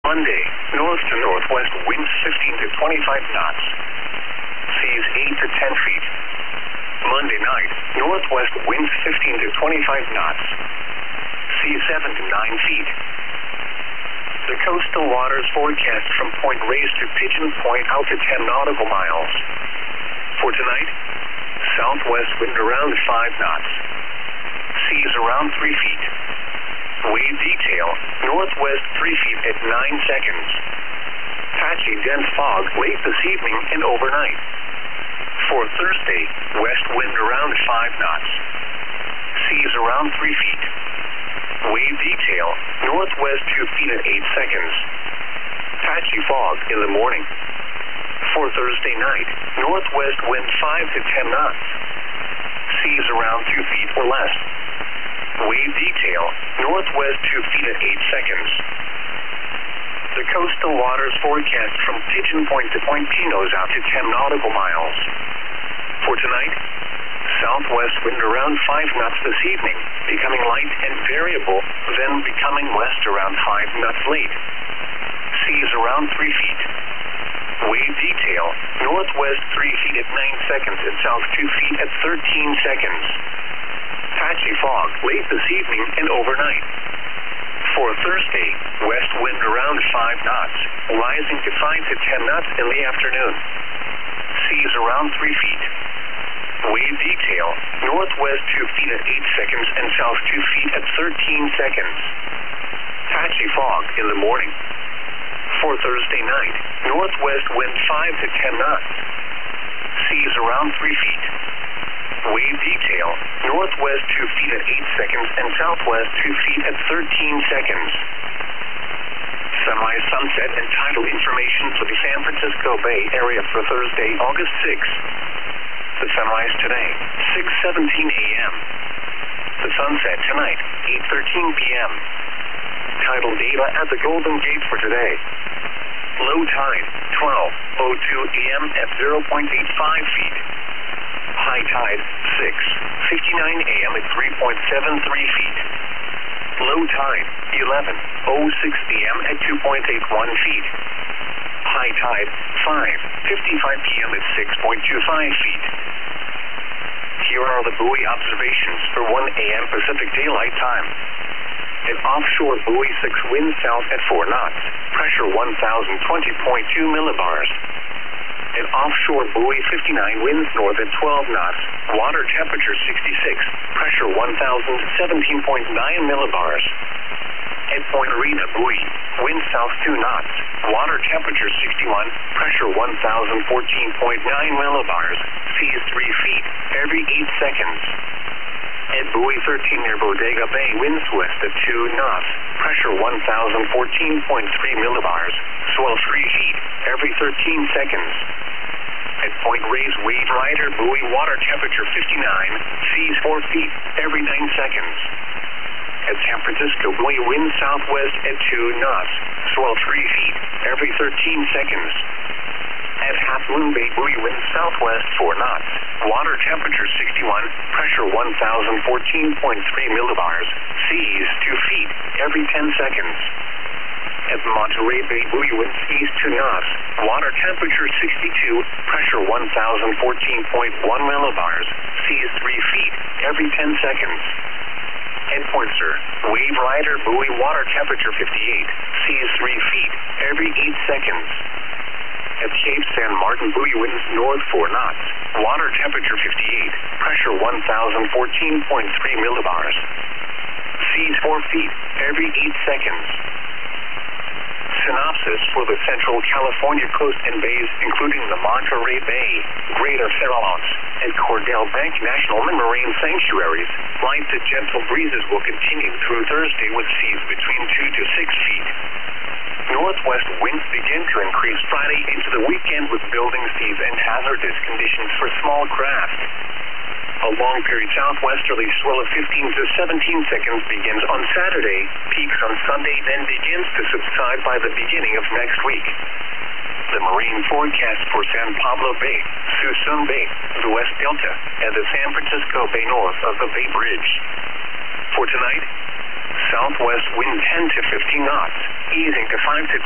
Monday, north to northwest winds 15 to 25 knots. Seas 8 to 10 feet. Monday night, northwest winds 15 to 25 knots. Seas 7 to 9 feet. The coastal waters forecast from Point Reyes to Pigeon Point out to 10 nautical miles. For tonight, southwest wind around 5 knots. Seas around 3 feet. Wave detail, northwest 3 feet at 9 seconds. Patchy dense fog late this evening and overnight. For Thursday, west wind around 5 knots. Seas around 3 feet. Wave detail, northwest 2 feet at 8 seconds. Patchy fog in the morning. For Thursday night, northwest wind 5 to 10 knots. Seas around 2 feet or less. Wave detail, northwest 2 feet at 8 seconds. The coastal waters forecast from Pigeon Point to Point Pinos out to 10 nautical miles. For tonight, southwest wind around 5 knots this evening, becoming light and variable, then becoming west around 5 knots late. Seas around 3 feet. Wave detail, northwest 3 feet at 9 seconds and south 2 feet at 13 seconds. Patchy fog late this evening and overnight. For Thursday, west wind around 5 knots, rising to 5 to 10 knots in the afternoon. Seas around 3 feet. Wave detail, northwest 2 feet at 8 seconds and south 2 feet at 13 seconds. Patchy fog in the morning. For Thursday night, northwest wind 5 to 10 knots. Seas around 3 feet. Wave detail, northwest 2 feet at 8 seconds and southwest 2 feet at 13 seconds. Sunrise, sunset, and tidal information for the San Francisco Bay Area for Thursday, August 6th. The sunrise today, 6:17 a.m. The sunset tonight, 8:13 p.m. Tidal data at the Golden Gate for today. Low tide, 12:02 a.m. at 0.85 feet. High tide, 6:59 a.m. at 3.73 feet. Low tide, 11:06 p.m. at 2.81 feet. High tide, 5:55 p.m. at 6.25 feet. Here are the buoy observations for 1 a.m. Pacific Daylight Time. An offshore buoy 6 winds south at 4 knots, pressure 1,020.2 millibars. An offshore buoy 59 winds north at 12 knots, water temperature 66, pressure 1,017.9 millibars. At Point Arena buoy, wind south 2 knots, water temperature 61, pressure 1,014.9 millibars, seas 3 feet every 8 seconds. At buoy 13 near Bodega Bay, winds west at 2 knots, pressure 1,014.3 millibars, swell 3 feet every 13 seconds. At Point Reyes Wave Rider buoy, water temperature 59, seas 4 feet every 9 seconds. At San Francisco buoy, wind southwest at 2 knots, swell 3 feet every 13 seconds. At Half Moon Bay buoy, wind southwest 4 knots, water temperature 61, pressure 1,014.3 millibars, seas 2 feet every 10 seconds. At Monterey Bay buoy, wind east 2 knots, water temperature 62, pressure 1,014.1 millibars, seas 3 feet every 10 seconds. At Poinsett, Wave Rider buoy, water temperature 58, seas 3 feet every 8 seconds. At Cape San Martin buoy, winds north 4 knots, water temperature 58, pressure 1,014.3 millibars, seas 4 feet every 8 seconds. Synopsis for the Central California coast and bays, including the Monterey Bay, Greater Farallones, and Cordell Bank National Marine Sanctuaries. Light to gentle breezes will continue through Thursday with seas between 2 to 6 feet. Northwest winds begin to increase Friday into the weekend with building seas and hazardous conditions for small craft. A long period southwesterly swell of 15 to 17 seconds begins on Saturday, peaks on Sunday, then begins to subside by the beginning of next week. The marine forecast for San Pablo Bay, Suisun Bay, the West Delta, and the San Francisco Bay north of the Bay Bridge. For tonight, southwest wind 10 to 15 knots, easing to 5 to